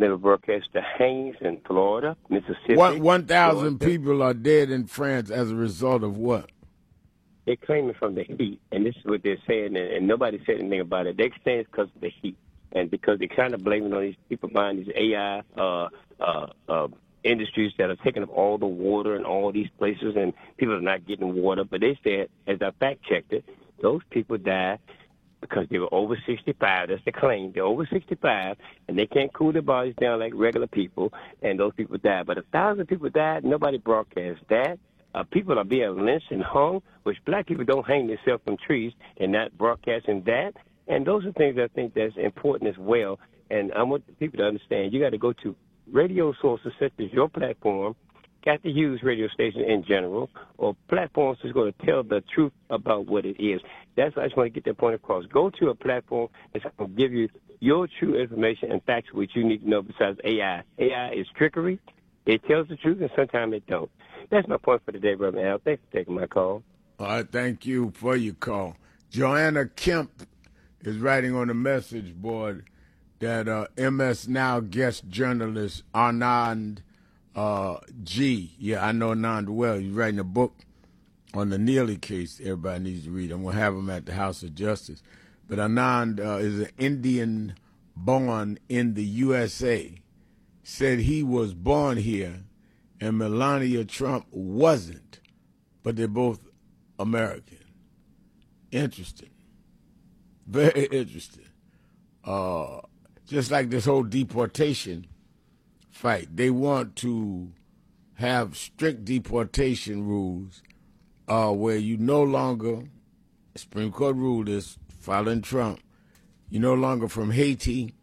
never broadcast to Haynes in Florida, Mississippi. 1,000 people are dead in France as a result of what? They're claiming from the heat, and this is what they're saying, and nobody said anything about it. They're saying it's because of the heat, and because they kind of blame it on these people buying these AI industries that are taking up all the water in all these places, and people are not getting water. But they said, as I fact-checked it, those people died because they were over 65. That's the claim. They're over 65, and they can't cool their bodies down like regular people, and those people died. But 1,000 people died. Nobody broadcast that. People are being lynched and hung, which black people don't hang themselves from trees and not broadcasting that. And those are things I think that's important as well. And I want people to understand you got to go to radio sources such as your platform, got to use radio stations in general, or platforms that's going to tell the truth about what it is. That's why I just want to get that point across. Go to a platform that's going to give you your true information and facts which you need to know besides AI. AI is trickery. It tells the truth, and sometimes it don't. That's my point for today, Brother Al. Thanks for taking my call. All right, thank you for your call. Joanna Kemp is writing on the message board that MS Now guest journalist Anand G. Yeah, I know Anand well. He's writing a book on the Neely case. Everybody needs to read. I'm going to have him at the House of Justice. But Anand is an Indian born in the USA. Said he was born here and Melania Trump wasn't, but they're both American. Interesting. Very interesting. Just like this whole deportation fight, they want to have strict deportation rules where you no longer, Supreme Court ruled this following Trump, you no longer from Haiti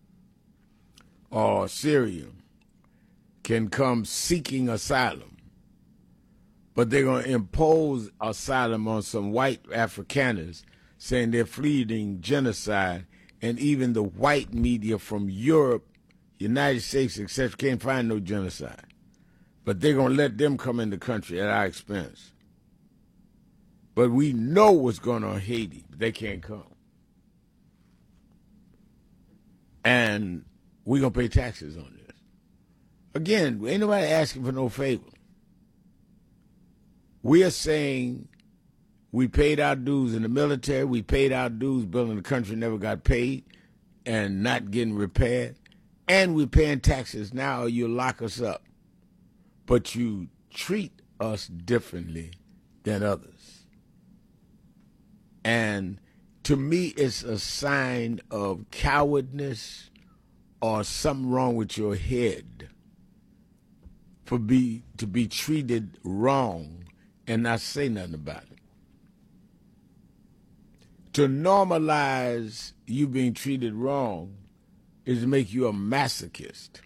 or Syria can come seeking asylum, but they're going to impose asylum on some white Afrikaners, saying they're fleeing genocide, and even the white media from Europe, United States, etc., can't find no genocide. But they're going to let them come in the country at our expense. But we know what's going on in Haiti, but they can't come. And we're going to pay taxes on this. Again, ain't nobody asking for no favor. We are saying we paid our dues in the military, we paid our dues building the country, never got paid, and not getting repaired, and we're paying taxes now, you lock us up. But you treat us differently than others. And to me, it's a sign of cowardice or something wrong with your head to be treated wrong and not say nothing about it. To normalize you being treated wrong is to make you a masochist.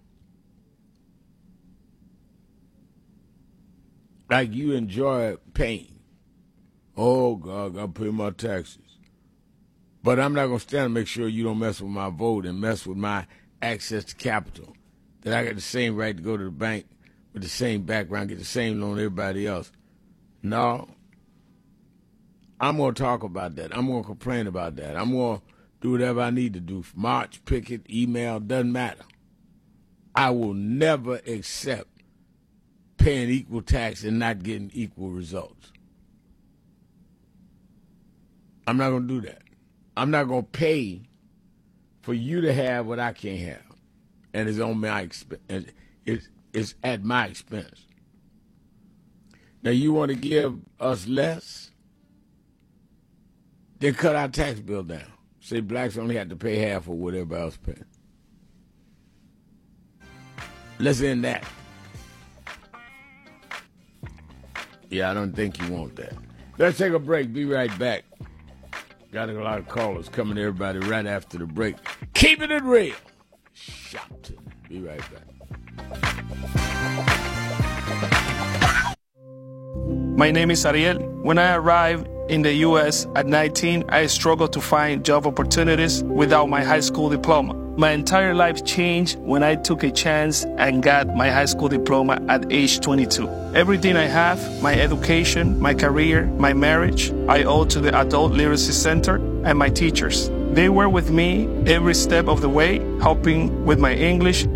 Like you enjoy pain. Oh, God, I got to pay my taxes. But I'm not going to stand and make sure you don't mess with my vote and mess with my access to capital, that I got the same right to go to the bank with the same background, get the same loan everybody else. No. I'm going to talk about that. I'm going to complain about that. I'm going to do whatever I need to do. March, picket, email, doesn't matter. I will never accept paying equal tax and not getting equal results. I'm not going to do that. I'm not going to pay for you to have what I can't have. And it's on my expense. It's at my expense. Now, you want to give us less? Then cut our tax bill down. Say blacks only have to pay half of what everybody else pays. Let's end that. Yeah, I don't think you want that. Let's take a break. Be right back. Got a lot of callers coming to everybody right after the break. Keeping it real. Shopton. Be right back. My name is Ariel. When I arrived in the U.S. at 19, I struggled to find job opportunities without my high school diploma. My entire life changed when I took a chance and got my high school diploma at age 22. Everything I have, my education, my career, my marriage, I owe to the Adult Literacy Center and my teachers. They were with me every step of the way, helping with my English